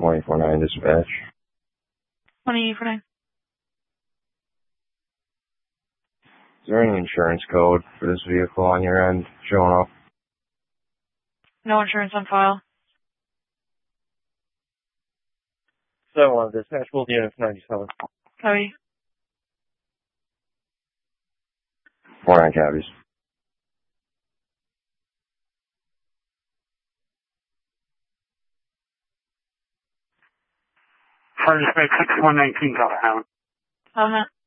24-9 dispatch. 24-9. Is there any insurance code for this vehicle on your end showing up? No insurance on file. 7-1 dispatch, both units 97. Copy. 4-9 copies. Fire dispatch 6119, Calhoun. Comment.